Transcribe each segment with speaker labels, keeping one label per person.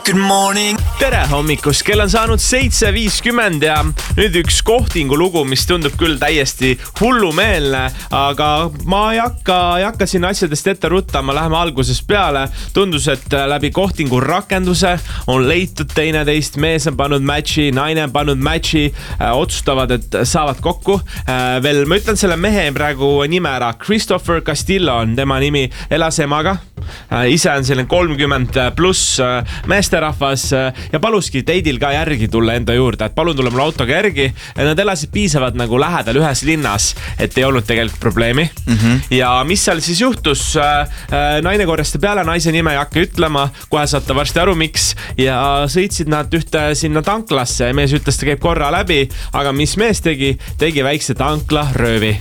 Speaker 1: Good morning.
Speaker 2: Tere hommikust, kell on saanud 7:50 ja nüüd üks kohtingu lugu, mis tundub küll täiesti hullumeelne, aga ma ei hakka siin asjadest ette ruttama, läheme algusest peale. Tundus, et läbi kohtingu rakenduse on leitud teineteist, mees on pannud matchi, naine on pannud matchi, otsustavad, et saavad kokku. Veel ma ütlen selle mehe praegu nime ära, Christopher Castillo on tema nimi, elas emaga. Ise on selline 30 pluss meesterahvas ja paluski teidil ka järgi tulla enda juurde, et palun tulla mulle autoga järgi. Nad elasid piisavalt nagu lähedal ühes linnas, et ei olnud tegelikult probleemi. Ja mis seal siis juhtus? Naine korjaste peale, naise nime ei hakka ütlema, kohe saate varsti aru miks, ja sõitsid nad ühte sinna tanklasse ja mees ütles, ta käib korra läbi, aga mis mees tegi väikse tankla röövi.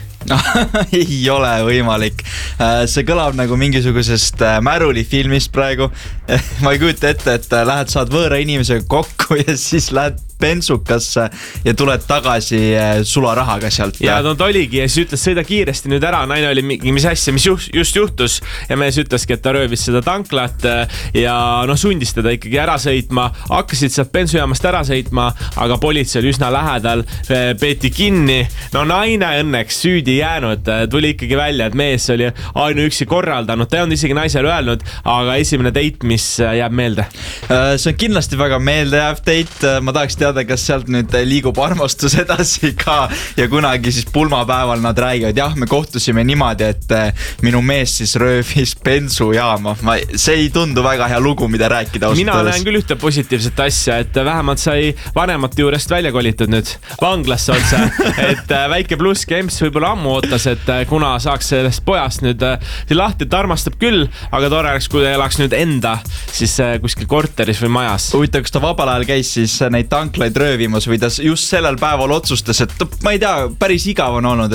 Speaker 3: Ei ole võimalik. See kõlab nagu mingisugusest märulifilmist praegu. Ma ei kujuta ette, et saad võõra inimesega kokku ja siis lähed bensukasse ja tuled tagasi sularahaga sealt.
Speaker 2: Ja no ta oligi ja siis ütles, sõida kiiresti nüüd ära. Naine oli mingi, mis asja, mis just juhtus. Ja mees ütleski, et ta röövis seda tanklat ja sundis teda ikkagi ära sõitma. Hakkasid sealt bensujaamast ära sõitma, aga politsei oli üsna lähedal, peeti kinni. No naine õnneks süüdi jäänud, tuli ikkagi välja, et mees oli ainuüksi korraldanud. Ta ei olnud isegi naisele öelnud, aga esimene date, mis jääb meelde.
Speaker 3: See on kindlasti väga meeldejääv date. Ma tahaks teada, kas sealt nüüd liigub armastus edasi ka ja kunagi siis pulmapäeval nad räägivad, jah, me kohtusime niimoodi, et minu mees siis röövis bensujaama. See ei tundu väga hea lugu, mida rääkida.
Speaker 2: Mina näen küll ühte positiivset asja, et vähemalt sai vanemate juurest välja kolitud nüüd vanglasse otse, et väike pluss Kemps võib-olla ammu ootas, et kuna saaks sellest pojast nüüd lahti, et armastab küll, aga tore oleks, kui elaks nüüd enda siis kuskil korteris või majas.
Speaker 3: Huvitav, kas ta vabal ajal käis siis neid tanklaid röövimas või ta just sellel päeval otsustas, et ma ei tea, päris igav on olnud,